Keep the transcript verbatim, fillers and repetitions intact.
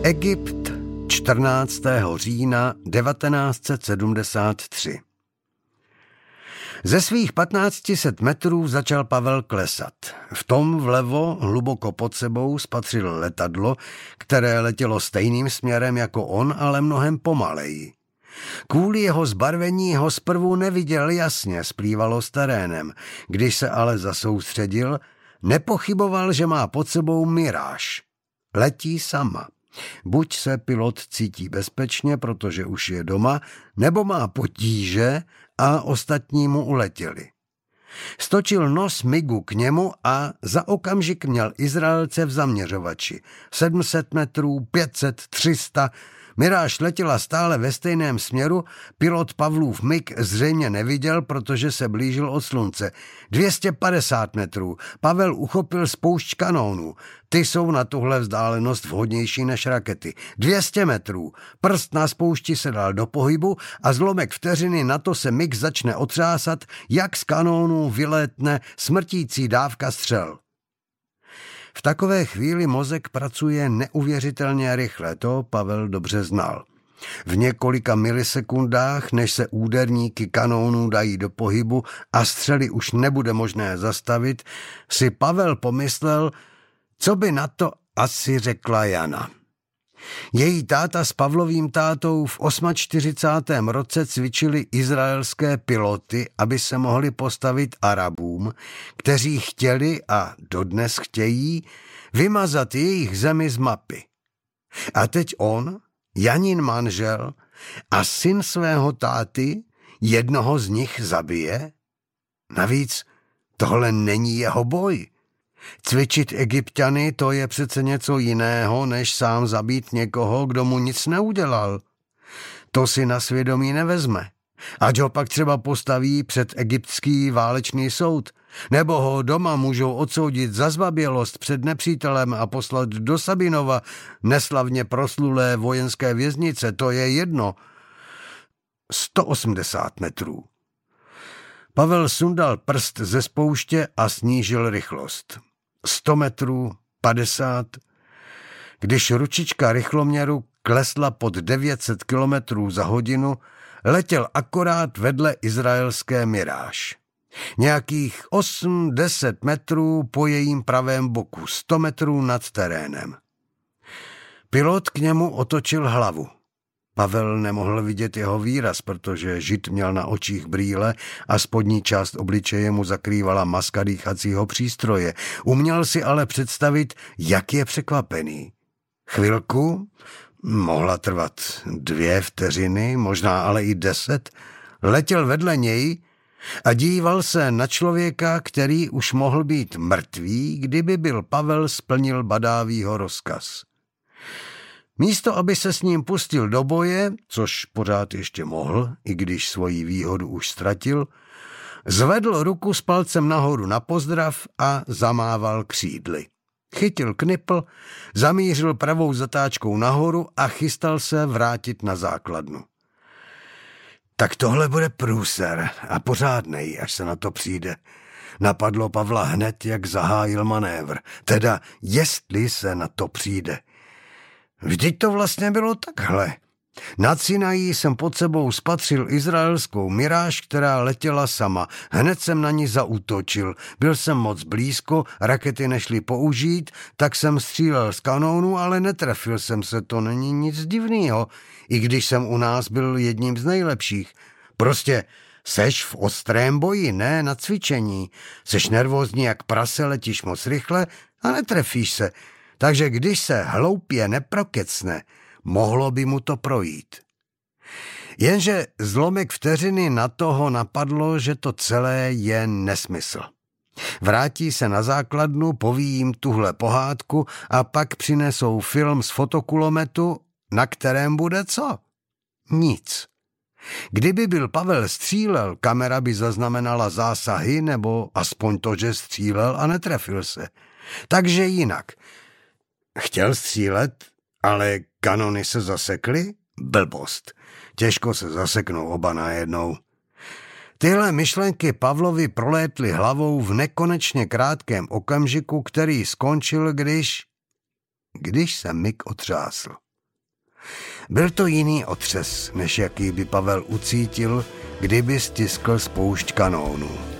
Egypt, čtrnáctého října devatenáct set sedmdesát tři. Ze svých patnácti set metrů začal Pavel klesat. V tom vlevo, hluboko pod sebou, spatřil letadlo, které letělo stejným směrem jako on, ale mnohem pomaleji. Kvůli jeho zbarvení ho zprvu neviděl jasně, splývalo s terénem. Když se ale zasoustředil, nepochyboval, že má pod sebou miráž. Letí sama. Buď se pilot cítí bezpečně, protože už je doma, nebo má potíže a ostatní mu uletěli. Stočil nos migu k němu a za okamžik měl Izraelce v zaměřovači. sedm set metrů, pět set, tři sta. Miráž letěla stále ve stejném směru, pilot Pavlův mig zřejmě neviděl, protože se blížil od slunce. dvě stě padesát metrů. Pavel uchopil spoušť kanónů. Ty jsou na tuhle vzdálenost vhodnější než rakety. dvě stě metrů. Prst na spoušti se dal do pohybu a zlomek vteřiny na to se mig začne otřásat, jak z kanónů vylétne smrtící dávka střel. V takové chvíli mozek pracuje neuvěřitelně rychle, to Pavel dobře znal. V několika milisekundách, než se úderníky kanónů dají do pohybu a střely už nebude možné zastavit, si Pavel pomyslel, co by na to asi řekla Jana. Její táta s Pavlovým tátou v čtyřicátém osmém roce cvičili izraelské piloty, aby se mohli postavit Arabům, kteří chtěli a dodnes chtějí vymazat jejich zemi z mapy. A teď on, Janin manžel a syn svého táty, jednoho z nich zabije? Navíc tohle není jeho boj. Cvičit Egypťany, to je přece něco jiného, než sám zabít někoho, kdo mu nic neudělal. To si na svědomí nevezme. Ať ho pak třeba postaví před egyptský válečný soud, nebo ho doma můžou odsoudit za zbabělost před nepřítelem a poslat do Sabinova, neslavně proslulé vojenské věznice, to je jedno. sto osmdesát metrů. Pavel sundal prst ze spouště a snížil rychlost. sto metrů, padesát. Když ručička rychloměru klesla pod devět set kilometrů za hodinu, letěl akorát vedle izraelské miráž. Nějakých osm deset metrů po jejím pravém boku, sto metrů nad terénem. Pilot k němu otočil hlavu. Pavel nemohl vidět jeho výraz, protože žid měl na očích brýle a spodní část obličeje mu zakrývala maska dýchacího přístroje. Uměl si ale představit, jak je překvapený. Chvilku, mohla trvat dvě vteřiny, možná ale i deset, letěl vedle něj a díval se na člověka, který už mohl být mrtvý, kdyby byl Pavel splnil badávýho rozkaz. Místo, aby se s ním pustil do boje, což pořád ještě mohl, i když svoji výhodu už ztratil, zvedl ruku s palcem nahoru na pozdrav a zamával křídly. Chytil knipl, zamířil pravou zatáčkou nahoru a chystal se vrátit na základnu. Tak tohle bude průser a pořádnej, až se na to přijde. Napadlo Pavla hned, jak zahájil manévr. Teda, jestli se na to přijde. Vždyť to vlastně bylo takhle. Nad Sinají jsem pod sebou spatřil izraelskou miráž, která letěla sama. Hned jsem na ní zaútočil. Byl jsem moc blízko, rakety nešly použít, tak jsem střílel z kanónu, ale netrefil jsem se, to není nic divného, i když jsem u nás byl jedním z nejlepších. Prostě seš v ostrém boji, ne na cvičení. Seš nervózní jak prase, letíš moc rychle a netrefíš se. Takže když se hloupě neprokecne, mohlo by mu to projít. Jenže zlomek vteřiny na toho napadlo, že to celé je nesmysl. Vrátí se na základnu, poví jim tuhle pohádku a pak přinesou film z fotokulometu, na kterém bude co? Nic. Kdyby byl Pavel střílel, kamera by zaznamenala zásahy nebo aspoň to, že střílel a netrefil se. Takže jinak. Chtěl střílet, ale kanony se zasekly? Blbost. Těžko se zaseknou oba najednou. Tyhle myšlenky Pavlovi prolétly hlavou v nekonečně krátkém okamžiku, který skončil, když... Když se mig otřásl. Byl to jiný otřes, než jaký by Pavel ucítil, kdyby stiskl spoušť kanónu.